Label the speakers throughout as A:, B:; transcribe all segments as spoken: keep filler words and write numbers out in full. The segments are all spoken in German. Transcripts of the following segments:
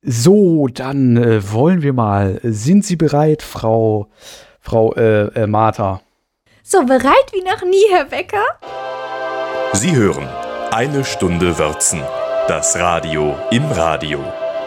A: So, dann äh, wollen wir mal. Sind Sie bereit, Frau, Frau äh, äh, Martha?
B: So bereit wie noch nie, Herr Becker?
C: Sie hören Eine Stunde Würzen, das Radio im Radio.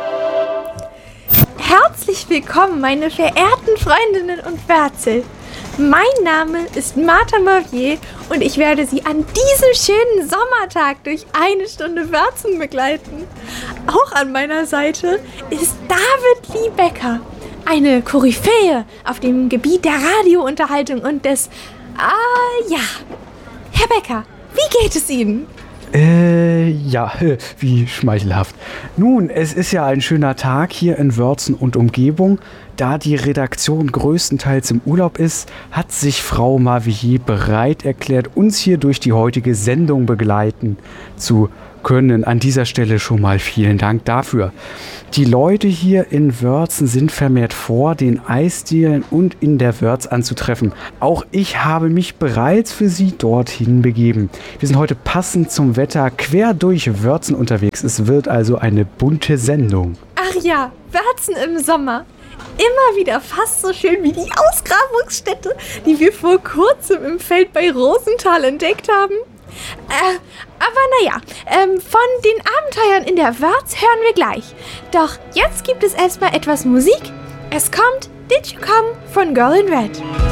B: Herzlich willkommen, meine verehrten Freundinnen und Wärzel. Mein Name ist Martha Mavier und ich werde Sie an diesem schönen Sommertag durch eine Stunde Würzen begleiten. Auch an meiner Seite ist David Lee Becker, eine Koryphäe auf dem Gebiet der Radiounterhaltung und des... Ah, ja. Herr Becker, wie geht es Ihnen?
A: Äh, ja, wie schmeichelhaft. Nun, es ist ja ein schöner Tag hier in Würzen und Umgebung. Da die Redaktion größtenteils im Urlaub ist, hat sich Frau Mavier bereit erklärt, uns hier durch die heutige Sendung begleiten zu können. An dieser Stelle schon mal vielen Dank dafür. Die Leute hier in Würzen sind vermehrt vor den Eisdielen und in der Wörz anzutreffen. Auch ich habe mich bereits für Sie dorthin begeben. Wir sind heute passend zum Wetter quer durch Würzen unterwegs. Es wird also eine bunte Sendung.
B: Ach ja, Würzen im Sommer. Immer wieder fast so schön wie die Ausgrabungsstätte, die wir vor kurzem im Feld bei Rosenthal entdeckt haben. Äh, aber naja, ähm, von den Abenteuern in der Wörz hören wir gleich. Doch jetzt gibt es erstmal etwas Musik. Es kommt Did You Come von Girl in Red.